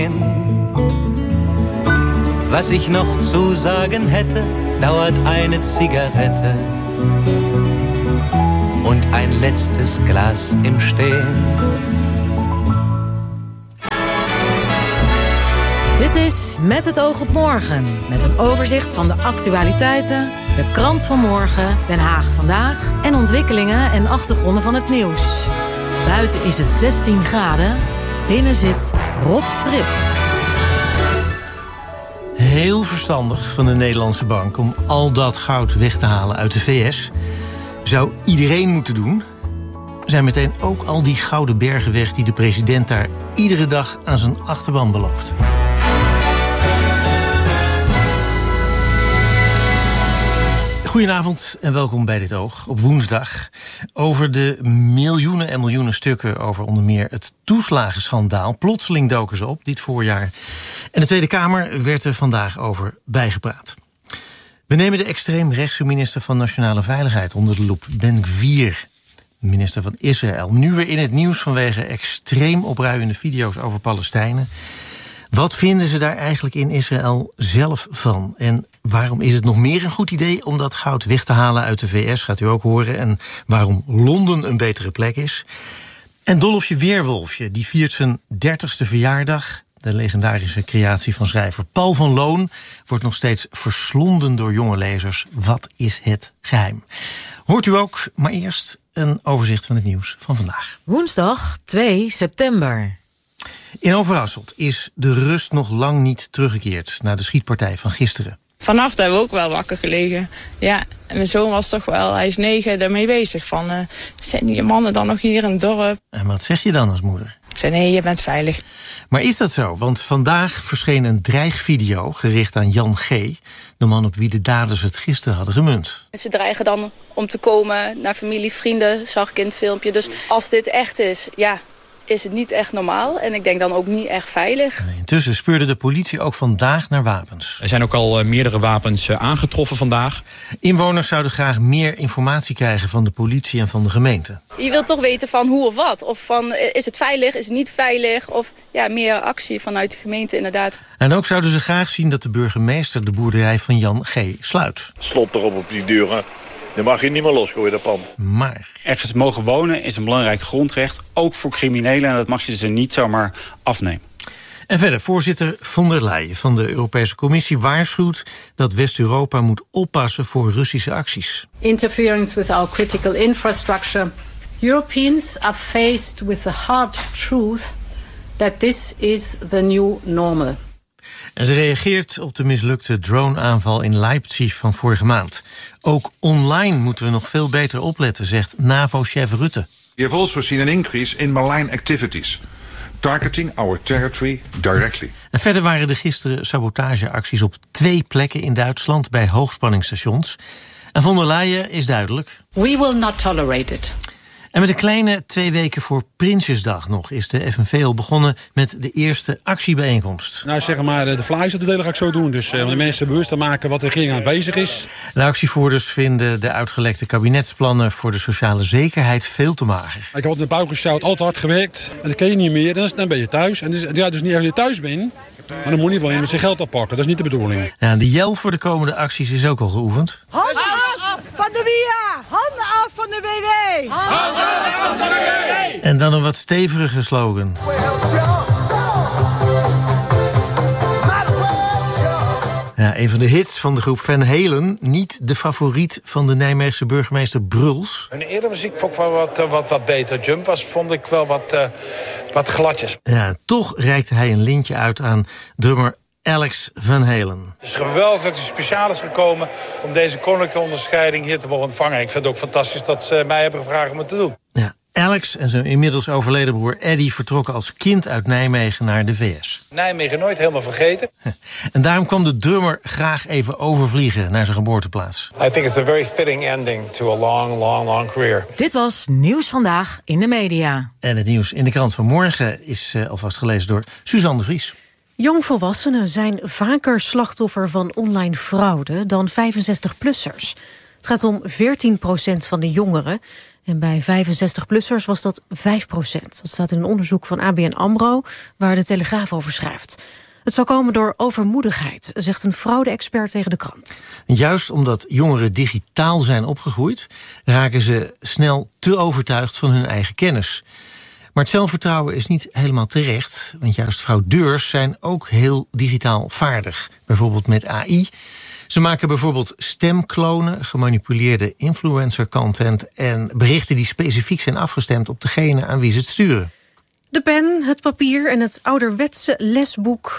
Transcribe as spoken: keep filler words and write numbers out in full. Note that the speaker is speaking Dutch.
Was ich noch zu sagen hätte, dauert eine Zigarette und ein letztes Glas im Stehen. Dit is Met het oog op morgen, met een overzicht van de actualiteiten, de krant van morgen, Den Haag vandaag en ontwikkelingen en achtergronden van het nieuws. Buiten is het zestien graden, binnen zit Rob Trip. Heel verstandig van de Nederlandse bank om al dat goud weg te halen uit de V S. Zou iedereen moeten doen. Zijn meteen ook al die gouden bergen weg die de president daar iedere dag aan zijn achterban belooft. Goedenavond en welkom bij Dit Oog op woensdag. Over de miljoenen en miljoenen stukken over onder meer het toeslagenschandaal. Plotseling doken ze op dit voorjaar. En de Tweede Kamer werd er vandaag over bijgepraat. We nemen de extreemrechtse minister van Nationale Veiligheid onder de loep, Ben Gvir, minister van Israël. Nu weer in het nieuws vanwege extreem opruiende video's over Palestijnen. Wat vinden ze daar eigenlijk in Israël zelf van? En waarom is het nog meer een goed idee om dat goud weg te halen uit de V S? Gaat u ook horen. En waarom Londen een betere plek is. En Dolfje Weerwolfje, die viert zijn dertigste verjaardag. De legendarische creatie van schrijver Paul van Loon wordt nog steeds verslonden door jonge lezers. Wat is het geheim? Hoort u ook, maar eerst een overzicht van het nieuws van vandaag. Woensdag twee september. In Overasselt is de rust nog lang niet teruggekeerd na de schietpartij van gisteren. Vannacht hebben we ook wel wakker gelegen. Ja, en mijn zoon was toch wel, hij is negen, daarmee bezig. Van, uh, zijn die mannen dan nog hier in het dorp? En wat zeg je dan als moeder? Ik zei, nee, je bent veilig. Maar is dat zo? Want vandaag verscheen een dreigvideo gericht aan Jan G., de man op wie de daders het gisteren hadden gemunt. Ze dreigen dan om te komen naar familie, vrienden, zag ik in het filmpje. Dus als dit echt is, ja, is het niet echt normaal. En ik denk dan ook niet echt veilig. Intussen speurde de politie ook vandaag naar wapens. Er zijn ook al uh, meerdere wapens uh, aangetroffen vandaag. Inwoners zouden graag meer informatie krijgen van de politie en van de gemeente. Je wilt toch weten van hoe of wat. Of van, is het veilig, is het niet veilig? Of ja, meer actie vanuit de gemeente inderdaad. En ook zouden ze graag zien dat de burgemeester de boerderij van Jan G. sluit. Slot erop op die deuren. Dan mag je niet meer losgooien, dat pand. Maar ergens mogen wonen is een belangrijk grondrecht, ook voor criminelen. En dat mag je ze niet zomaar afnemen. En verder, voorzitter von der Leyen van de Europese Commissie waarschuwt dat West-Europa moet oppassen voor Russische acties. Interference with our critical infrastructure. Europeans are faced with the hard truth that this is the new normal. En ze reageert op de mislukte drone-aanval in Leipzig van vorige maand. Ook online moeten we nog veel beter opletten, zegt NAVO-chef Rutte. We have also seen an increase in malign activities, targeting our territory directly. En verder waren er gisteren sabotageacties op twee plekken in Duitsland bij hoogspanningsstations. En von der Leyen is duidelijk. We will not tolerate it. En met een kleine twee weken voor Prinsjesdag nog is de F N V al begonnen met de eerste actiebijeenkomst. Nou, zeg maar, de flyers op de delen ga ik zo doen. Dus uh, om de mensen bewust te maken wat de regering aan bezig is. De actievoerders vinden de uitgelekte kabinetsplannen voor de sociale zekerheid veel te mager. Ik had in de bouw gesjouwd, altijd hard gewerkt. En dat ken je niet meer, dan, dan ben je thuis. En dus, ja, dus niet als je thuis bent, maar dan moet je wel iemand zijn geld oppakken. Dat is niet de bedoeling. Ja, de jel voor de komende acties is ook al geoefend. Handen af van de W A! Handen af van de W W! Handen af van de W W! En dan een wat stevige slogan. Ja, een van de hits van de groep Van Halen. Niet de favoriet van de Nijmeegse burgemeester Bruls. Hun eerdere muziek vond ik wel wat, wat, wat beter. Jump was, vond ik wel wat, uh, wat gladjes. Ja, toch reikte hij een lintje uit aan drummer Alex Van Halen. Het is geweldig dat hij speciaal is gekomen om deze koninklijke onderscheiding hier te mogen ontvangen. Ik vind het ook fantastisch dat ze mij hebben gevraagd om het te doen. Ja, Alex en zijn inmiddels overleden broer Eddie vertrokken als kind uit Nijmegen naar de V S. Nijmegen nooit helemaal vergeten. En daarom kwam de drummer graag even overvliegen naar zijn geboorteplaats. I think it's a very fitting ending to a long, long, long career. Dit was Nieuws Vandaag in de media. En het nieuws in de krant van morgen is uh, alvast gelezen door Suzanne de Vries. Jongvolwassenen zijn vaker slachtoffer van online fraude dan vijfenzestig-plussers. Het gaat om veertien procent van de jongeren En bij vijfenzestig-plussers was dat vijf procent. Dat staat in een onderzoek van A B N AMRO, waar de Telegraaf over schrijft. Het zou komen door overmoedigheid, zegt een fraude-expert tegen de krant. Juist omdat jongeren digitaal zijn opgegroeid, raken ze snel te overtuigd van hun eigen kennis. Maar het zelfvertrouwen is niet helemaal terecht, want juist fraudeurs zijn ook heel digitaal vaardig. Bijvoorbeeld met A I. Ze maken bijvoorbeeld stemklonen, gemanipuleerde influencer-content en berichten die specifiek zijn afgestemd op degene aan wie ze het sturen. De pen, het papier en het ouderwetse lesboek